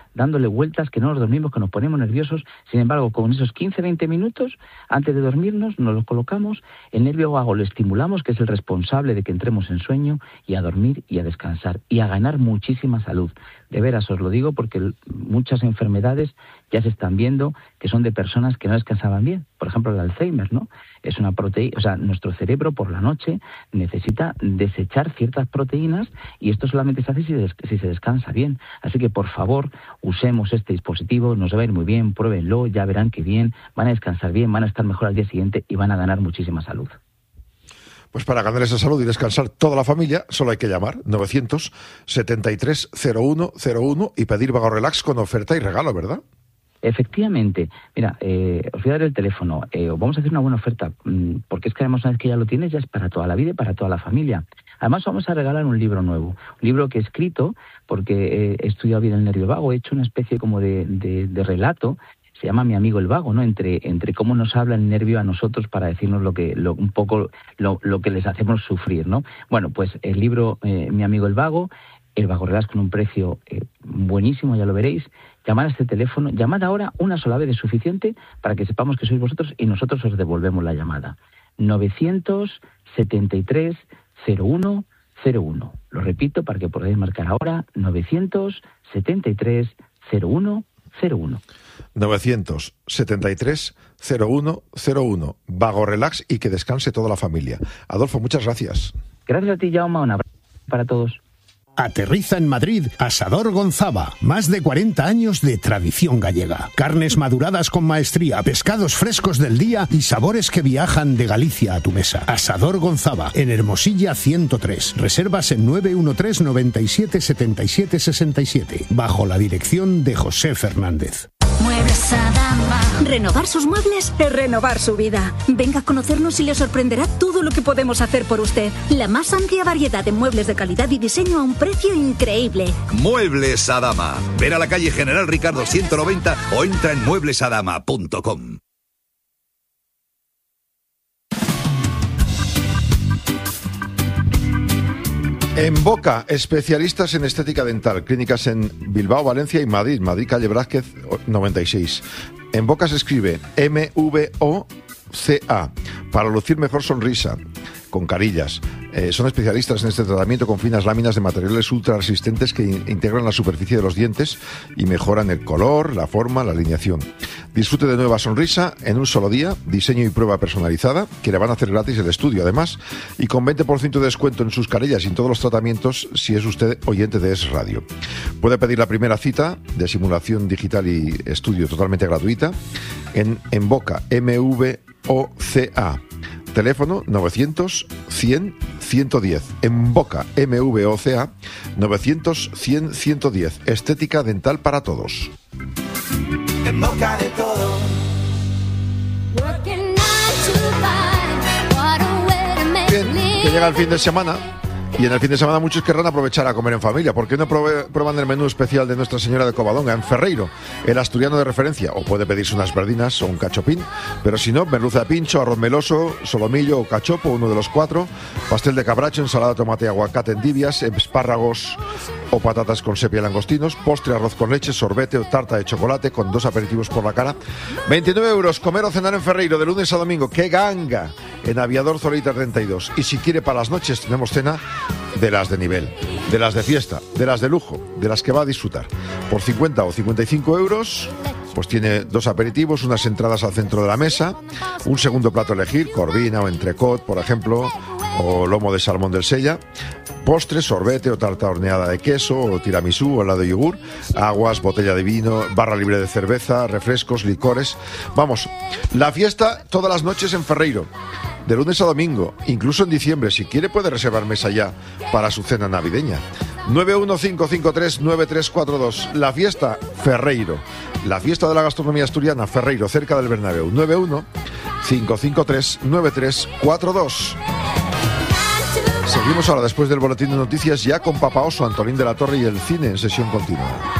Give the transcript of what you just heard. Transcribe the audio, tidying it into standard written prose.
dándole vueltas, que no nos dormimos, que nos ponemos nerviosos. Sin embargo, con esos 15-20 minutos, antes de dormirnos, nos los colocamos, el nervio vago lo estimulamos, que es el responsable de que entremos en sueño, y a dormir y a descansar, y a ganar muchísima salud. De veras os lo digo porque muchas enfermedades ya se están viendo que son de personas que no descansaban bien. Por ejemplo, el Alzheimer, ¿no? Es una proteína, o sea, nuestro cerebro por la noche necesita desechar ciertas proteínas y esto solamente se hace si se descansa bien. Así que, por favor, usemos este dispositivo, nos va a ir muy bien, pruébenlo, ya verán que bien, van a descansar bien, van a estar mejor al día siguiente y van a ganar muchísima salud. Pues para ganar esa salud y descansar toda la familia, solo hay que llamar 973-0101 y pedir Vago Relax con oferta y regalo, ¿verdad? Efectivamente. Mira, os voy a dar el teléfono. Vamos a hacer una buena oferta, porque es que además una vez que ya lo tienes, ya es para toda la vida y para toda la familia. Además vamos a regalar un libro nuevo, un libro que he escrito, porque he estudiado bien el nervio vago, he hecho una especie como de relato. Se llama Mi amigo el vago, ¿no? Entre cómo nos habla el nervio a nosotros para decirnos lo que les hacemos sufrir, ¿no? Bueno, pues el libro Mi amigo el vago Relax con un precio buenísimo, ya lo veréis. Llamad a este teléfono, llamad ahora, una sola vez es suficiente para que sepamos que sois vosotros y nosotros os devolvemos la llamada. 973-0101. Lo repito para que podáis marcar ahora, 973-0101. 973-0101. Vago Relax y que descanse toda la familia. Adolfo, muchas gracias. Gracias a ti, Jaume. Un abrazo para todos. Aterriza en Madrid Asador Gonzava. Más de 40 años de tradición gallega. Carnes maduradas con maestría, pescados frescos del día y sabores que viajan de Galicia a tu mesa. Asador Gonzava, en Hermosilla 103. Reservas en 913 97 77 67. Bajo la dirección de José Fernández. Muebles Adama. Renovar sus muebles es renovar su vida. Venga a conocernos y le sorprenderá todo lo que podemos hacer por usted. La más amplia variedad de muebles de calidad y diseño a un precio increíble. Muebles Adama. Ven a la calle General Ricardo 190 o entra en mueblesadama.com. En Boca, especialistas en estética dental, clínicas en Bilbao, Valencia y Madrid, calle Blázquez 96. En Boca se escribe MVOCA, para lucir mejor sonrisa, con carillas. Son especialistas en este tratamiento con finas láminas de materiales ultra resistentes que integran la superficie de los dientes y mejoran el color, la forma, la alineación. Disfrute de nueva sonrisa en un solo día, diseño y prueba personalizada, que le van a hacer gratis el estudio además, y con 20% de descuento en sus carillas y en todos los tratamientos si es usted oyente de Es Radio. Puede pedir la primera cita de simulación digital y estudio totalmente gratuita en Boca, MVOCA. Teléfono 900-100-110. En Boca, MVOCA, 900-100-110. Estética dental para todos. En boca de todos. Bien, que llega el fin de semana. Y en el fin de semana muchos querrán aprovechar a comer en familia. ¿Por qué no prueban el menú especial de Nuestra Señora de Covadonga en Ferreiro, el asturiano de referencia? O puede pedirse unas verdinas o un cachopín, pero si no, merluza de pincho, arroz meloso, solomillo o cachopo, uno de los 4, pastel de cabracho, ensalada de tomate y aguacate en tibias, espárragos o patatas con sepia y langostinos, postre, arroz con leche, sorbete o tarta de chocolate con 2 aperitivos por la cara. 29 euros, comer o cenar en Ferreiro de lunes a domingo. ¡Qué ganga! En Aviador Zorita 32. Y si quiere para las noches tenemos cena de las de nivel, de las de fiesta, de las de lujo, de las que va a disfrutar. Por 50 o 55 euros, pues tiene 2 aperitivos, unas entradas al centro de la mesa, un segundo plato a elegir, corvina o entrecot, por ejemplo, o lomo de salmón del Sella, postre, sorbete o tarta horneada de queso, o tiramisú o helado de yogur, aguas, botella de vino, barra libre de cerveza, refrescos, licores. Vamos, la fiesta todas las noches en Ferreiro, de lunes a domingo, incluso en diciembre. Si quiere puede reservar mesa ya para su cena navideña. 915539342. La fiesta Ferreiro, la fiesta de la gastronomía asturiana Ferreiro, cerca del Bernabéu. 915539342. Seguimos ahora después del boletín de noticias ya con Papa Oso, Antolín de la Torre y el cine en sesión continua.